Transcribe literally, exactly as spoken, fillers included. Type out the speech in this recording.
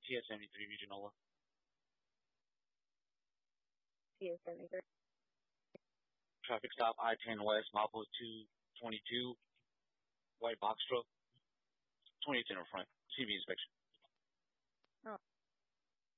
T S seventy-three Regional. T S seventy-three. Traffic stop I ten West, milepost two twenty-two, white box truck, twenty-eight in front, C V inspection. Oh.